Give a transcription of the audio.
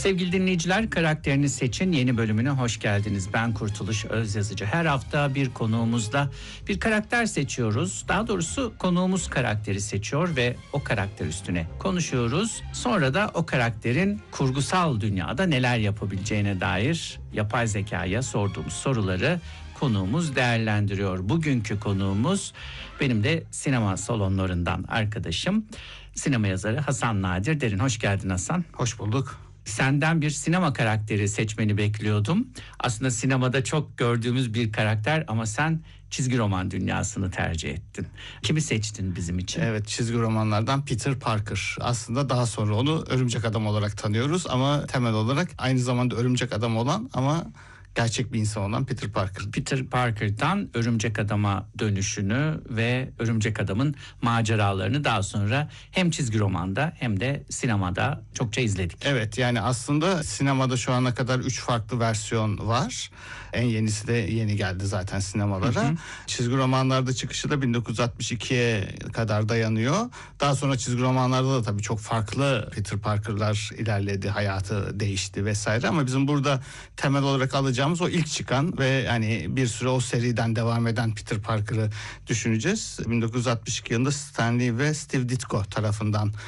Sevgili dinleyiciler, Karakterini Seçin yeni bölümüne hoş geldiniz. Ben Kurtuluş Özyazıcı. Her hafta bir konuğumuzla bir karakter seçiyoruz. Daha doğrusu konuğumuz karakteri seçiyor ve o karakter üstüne konuşuyoruz. Sonra da o karakterin kurgusal dünyada neler yapabileceğine dair yapay zekaya sorduğumuz soruları konuğumuz değerlendiriyor. Bugünkü konuğumuz benim de sinema salonlarından arkadaşım. Sinema yazarı Hasan Nadir Derin. Hoş geldin Hasan. Hoş bulduk. Senden bir sinema karakteri seçmeni bekliyordum. Aslında sinemada çok gördüğümüz bir karakter ama sen çizgi roman dünyasını tercih ettin. Kimi seçtin bizim için? Evet, çizgi romanlardan Peter Parker. Aslında daha sonra onu Örümcek Adam olarak tanıyoruz ama temel olarak aynı zamanda Örümcek Adam olan ama gerçek bir insan olan Peter Parker. Peter Parker'dan Örümcek Adam'a dönüşünü ve Örümcek Adam'ın maceralarını daha sonra hem çizgi romanda hem de sinemada çokça izledik. Evet, yani aslında sinemada şu ana kadar 3 farklı versiyon var. En yenisi de yeni geldi zaten sinemalara. Çizgi romanlarda çıkışı da 1962'ye kadar dayanıyor. Daha sonra çizgi romanlarda da tabii çok farklı Peter Parker'lar ilerledi, hayatı değişti vesaire. Ama bizim burada temel olarak alacağımız o ilk çıkan ve hani bir süre o seriden devam eden Peter Parker'ı düşüneceğiz. 1962 yılında Stan Lee ve Steve Ditko tarafından